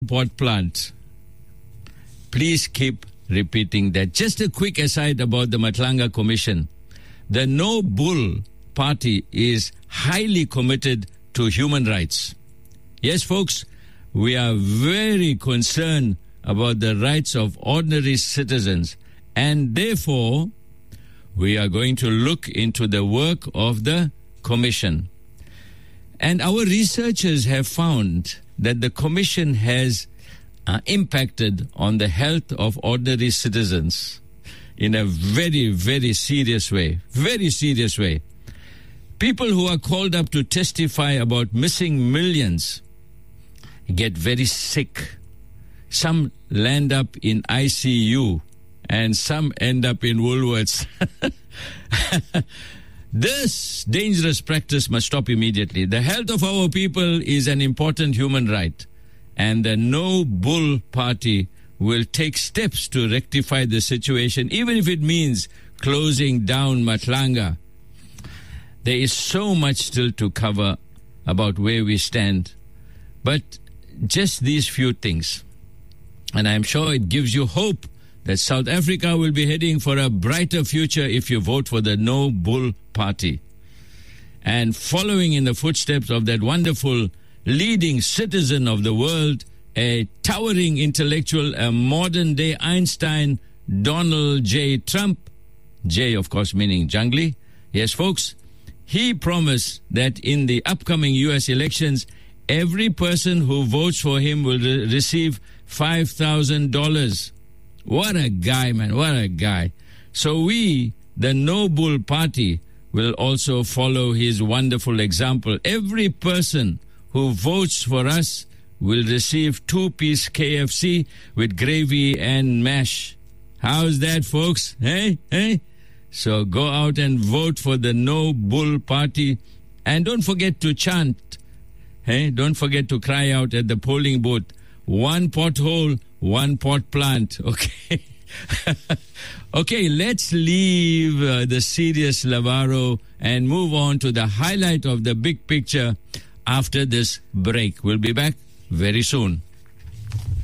pot plant. Please keep repeating that. Just a quick aside about the Matlanga Commission. The No Bull Party is highly committed to human rights. Yes, folks, we are very concerned about the rights of ordinary citizens, and therefore we are going to look into the work of the Commission. And our researchers have found that the Commission has impacted on the health of ordinary citizens in a very, very serious way. Very serious way. People who are called up to testify about missing millions get very sick. Some land up in ICU and some end up in Woolworths. This dangerous practice must stop immediately. The health of our people is an important human right, and the No Bull Party will take steps to rectify the situation, even if it means closing down Matlanga. There is so much still to cover about where we stand, but just these few things. And I'm sure it gives you hope that South Africa will be heading for a brighter future if you vote for the No Bull Party. And following in the footsteps of that wonderful leading citizen of the world, a towering intellectual, a modern-day Einstein, Donald J. Trump, J, of course, meaning jungly. Yes, folks, he promised that in the upcoming U.S. elections, every person who votes for him will receive $5,000. What a guy, man, what a guy. So we, the No Bull Party, will also follow his wonderful example. Every person who votes for us will receive 2-piece KFC with gravy and mash. How's that, folks? Hey? So go out and vote for the No Bull Party. And don't forget to chant. Hey? Don't forget to cry out at the polling booth. One pothole, one pot plant. Okay. Okay, let's leave the serious Lavaro and move on to the highlight of the big picture after this break. We'll be back very soon.